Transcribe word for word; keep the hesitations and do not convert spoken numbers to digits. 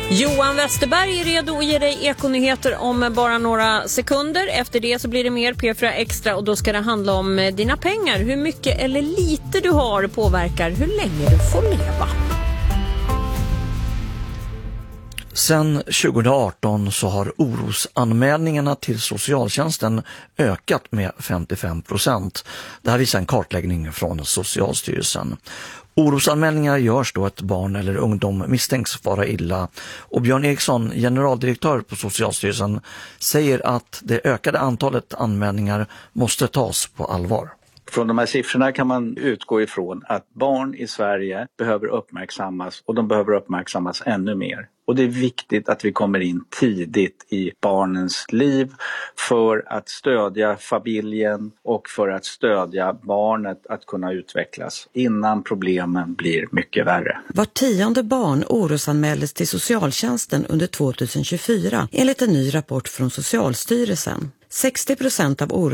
Johan Westerberg är redo att ge dig ekonyheter om bara några sekunder. Efter det så blir det mer P fyra Extra och då ska det handla om dina pengar. Hur mycket eller lite du har påverkar hur länge du får leva. Sedan tjugo arton så har orosanmälningarna till socialtjänsten ökat med femtiofem procent. Det här visar en kartläggning från Socialstyrelsen. Orosanmälningar görs då ett barn eller ungdom misstänks vara illa. Och Björn Eriksson, generaldirektör på Socialstyrelsen, säger att det ökade antalet anmälningar måste tas på allvar. Från de här siffrorna kan man utgå ifrån att barn i Sverige behöver uppmärksammas och de behöver uppmärksammas ännu mer. Och det är viktigt att vi kommer in tidigt i barnens liv för att stödja familjen och för att stödja barnet att kunna utvecklas innan problemen blir mycket värre. Var tionde barn orosanmäldes till socialtjänsten under tjugohundratjugofyra enligt en ny rapport från Socialstyrelsen. sextio procent av oro